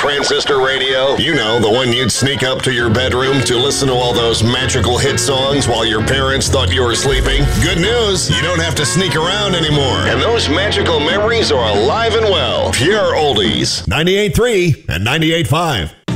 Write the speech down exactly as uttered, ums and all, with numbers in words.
transistor radio. You know, the one you'd sneak up to your bedroom to listen to all those magical hit songs while your parents thought you were sleeping. Good news, you don't have to sneak around anymore. And those magical memories are alive and well. Pure oldies. ninety-eight point three and ninety-eight point five.